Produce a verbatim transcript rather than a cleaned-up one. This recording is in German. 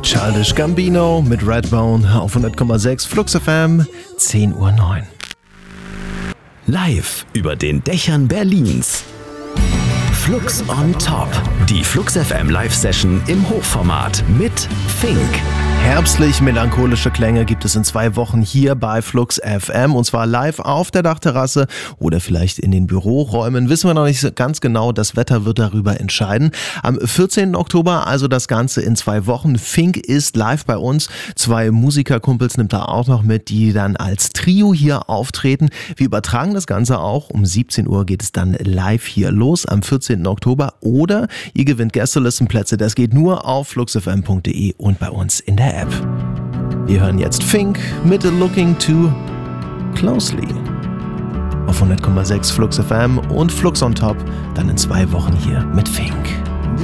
Childish Gambino mit Redbone auf hundert Komma sechs Flux F M, zehn Uhr neun. Live über den Dächern Berlins. Flux on Top. Die Flux F M Live-Session im Hochformat mit Fink. Herbstlich-melancholische Klänge gibt es in zwei Wochen hier bei Flux F M und zwar live auf der Dachterrasse oder vielleicht in den Büroräumen. Wissen wir noch nicht ganz genau, das Wetter wird darüber entscheiden. Am vierzehnten Oktober, also das Ganze in zwei Wochen. Fink ist live bei uns. Zwei Musikerkumpels nimmt er auch noch mit, die dann als Trio hier auftreten. Wir übertragen das Ganze auch. Um siebzehn Uhr geht es dann live hier los am vierzehnten Oktober oder ihr gewinnt Gästelistenplätze. Das geht nur auf fluxfm punkt de und bei uns in der App. Wir hören jetzt Fink mit Looking Too Closely auf hundert Komma sechs Flux F M und Flux on Top dann in zwei Wochen hier mit Fink.